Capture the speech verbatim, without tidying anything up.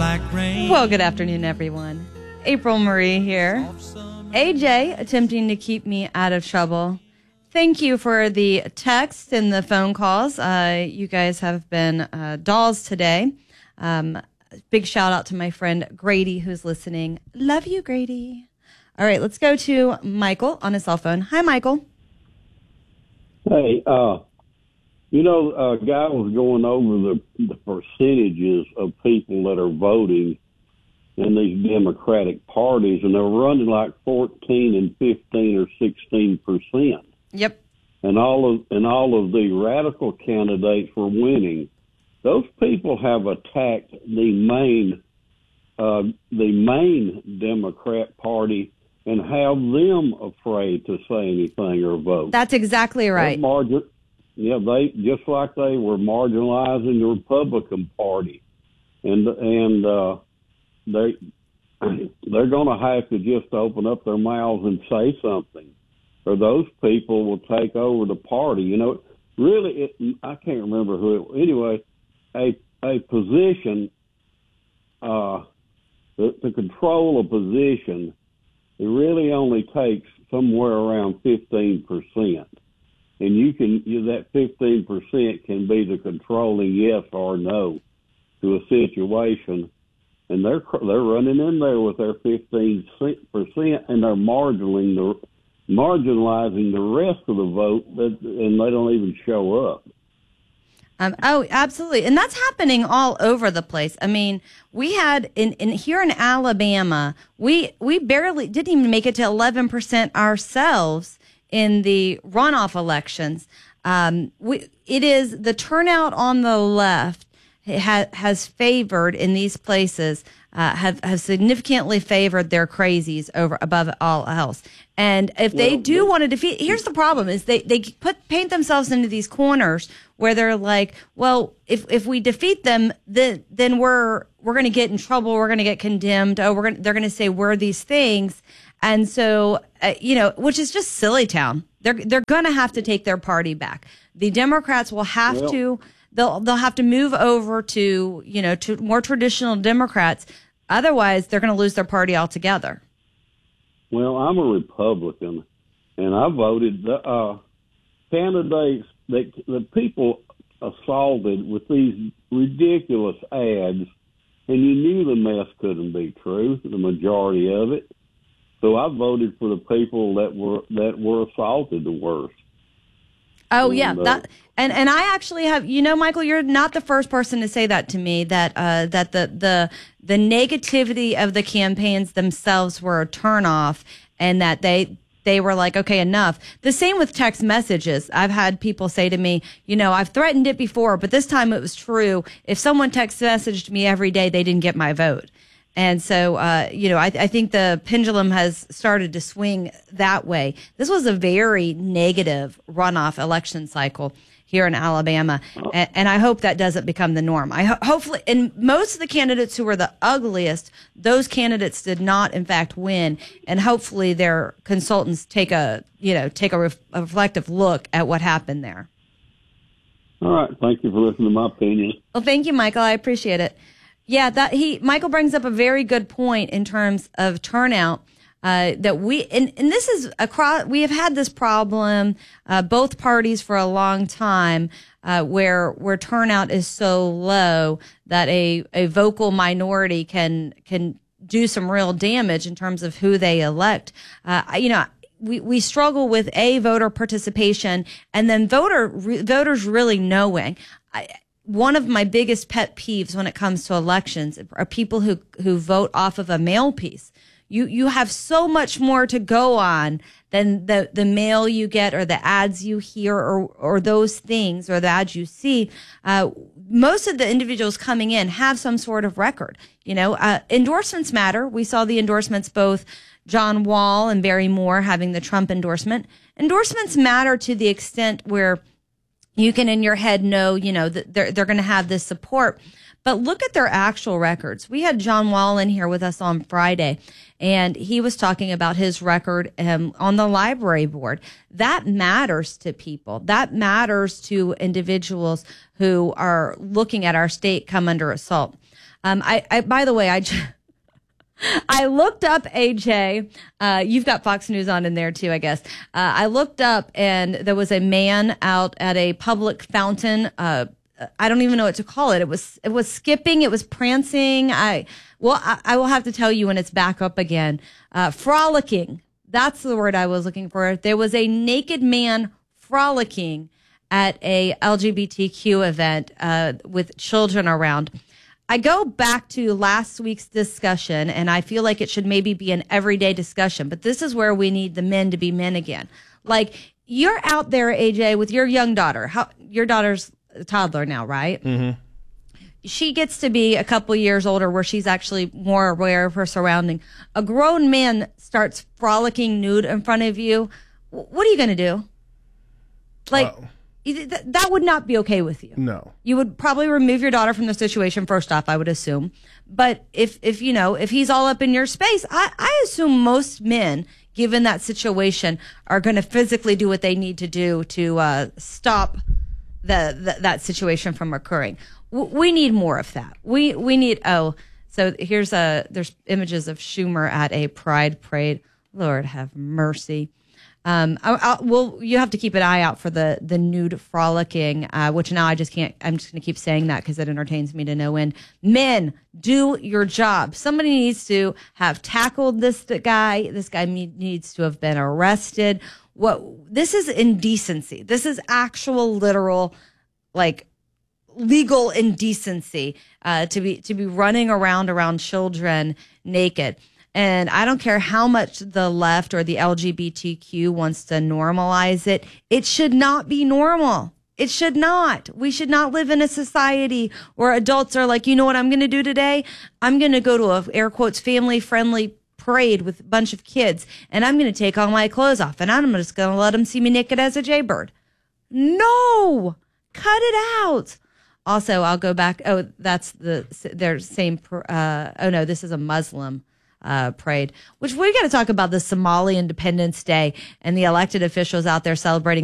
like rain. Well, good afternoon, everyone. April Marie here. A J attempting to keep me out of trouble. Thank you for the text and the phone calls. Uh, you guys have been uh, dolls today. Um, big shout out to my friend Grady who's listening. Love you, Grady. All right, let's go to Michael on his cell phone. Hi, Michael. Hey, uh, you know, a guy was going over the, the percentages of people that are voting in these Democratic parties, and they're running like fourteen and fifteen or sixteen percent. Yep. And all of and all of the radical candidates were winning. Those people have attacked the main uh, the main Democrat Party and have them afraid to say anything or vote. That's exactly right. Margin, yeah, they just like they were marginalizing the Republican Party, and and uh, they they're going to have to just open up their mouths and say something, or those people will take over the party. You know, really, it, I can't remember who. It, anyway, a a position uh, to, to control a position, it really only takes somewhere around fifteen percent. And you can, you, that fifteen percent can be the controlling yes or no to a situation. And they're, they're running in there with their fifteen percent and they're marginalizing the, marginalizing the rest of the vote, that, and they don't even show up. Um, oh, absolutely. And that's happening all over the place. I mean, we had in, in here in Alabama, we we barely didn't even make it to eleven percent ourselves in the runoff elections. Um, we, it is the turnout on the left ha, has favored in these places, uh, have, have significantly favored their crazies over above all else. And if they well, do want to defeat, here's the problem is they, they put paint themselves into these corners where they're like, well, if, if we defeat them, then, then we're, we're going to get in trouble. We're going to get condemned. Oh, we're going they're going to say we're these things. And so, uh, you know, which is just silly town. They're, they're going to have to take their party back. The Democrats will have well, to, they'll, they'll have to move over to, you know, to more traditional Democrats. Otherwise, they're going to lose their party altogether. Well, I'm a Republican, and I voted the uh, candidates that the people assaulted with these ridiculous ads, and you knew the mess couldn't be true, the majority of it. So I voted for the people that were that were assaulted the worst. Oh, and, yeah. uh, That, and, and I actually have, you know, Michael, you're not the first person to say that to me, that uh, that the, the the negativity of the campaigns themselves were a turnoff and that they they were like, okay, enough. The same with text messages. I've had people say to me, you know, I've threatened it before, but this time it was true. If someone text messaged me every day, they didn't get my vote. And so, uh, you know, I, I think the pendulum has started to swing that way. This was a very negative runoff election cycle here in Alabama. And, and I hope that doesn't become the norm. I ho- hopefully, and most of the candidates who were the ugliest, those candidates did not, in fact, win. And hopefully their consultants take a, you know, take a, ref- a reflective look at what happened there. All right. Thank you for listening to my opinion. Well, thank you, Michael. I appreciate it. Yeah, that he Michael brings up a very good point in terms of turnout. Uh, that we and, and this is across. We have had this problem, uh, both parties for a long time, uh, where where turnout is so low that a a vocal minority can can do some real damage in terms of who they elect. Uh, you know. We, we struggle with a voter participation and then voter re, voters really knowing. I, One of my biggest pet peeves when it comes to elections are people who, who vote off of a mail piece. You you have so much more to go on than the, the mail you get or the ads you hear or or those things or the ads you see. Uh, most of the individuals coming in have some sort of record. You know, uh, endorsements matter. We saw the endorsements, both John Wall and Barry Moore having the Trump endorsement. Endorsements matter to the extent where you can in your head know, you know, that they're, they're going to have this support. But look at their actual records. We had John Wall in here with us on Friday, and he was talking about his record um, on the library board. That matters to people. That matters to individuals who are looking at our state come under assault. Um, I, I, by the way, I, I looked up A J. Uh, you've got Fox News on in there too, I guess. Uh, I looked up and there was a man out at a public fountain. Uh, I don't even know what to call it. It was, it was skipping. It was prancing. I, well, I, I will have to tell you when it's back up again. Uh, frolicking. That's the word I was looking for. There was a naked man frolicking at a L G B T Q event, uh, with children around. I go back to last week's discussion, and I feel like it should maybe be an everyday discussion, but this is where we need the men to be men again. Like, you're out there, A J, with your young daughter. How, your daughter's a toddler now, right? Mm-hmm. She gets to be a couple years older where she's actually more aware of her surrounding. A grown man starts frolicking nude in front of you. What are you going to do? Like, uh, th- that would not be okay with you. No. You would probably remove your daughter from the situation first off, I would assume. But if, if you know, if he's all up in your space, I, I assume most men, given that situation, are going to physically do what they need to do to uh, stop the, the that situation from occurring. W- we need more of that. We we need. Oh, so here's a there's images of Schumer at a pride parade. Lord have mercy. Um, I, I, well, you have to keep an eye out for the the nude frolicking, uh, which now I just can't. I'm just going to keep saying that because it entertains me to no end. Men, do your job. Somebody needs to have tackled this guy. This guy needs to have been arrested. What this is indecency. This is actual, literal, like legal indecency uh, to be to be running around around children naked. And I don't care how much the left or the L G B T Q wants to normalize it. It should not be normal. It should not. We should not live in a society where adults are like, you know what I'm going to do today? I'm going to go to a, air quotes, family friendly parade with a bunch of kids, and I'm going to take all my clothes off, and I'm just going to let them see me naked as a jaybird. No, cut it out. Also, I'll go back. Oh, that's the their same. Uh, oh no, this is a Muslim uh, parade. Which we got to talk about the Somali Independence Day and the elected officials out there celebrating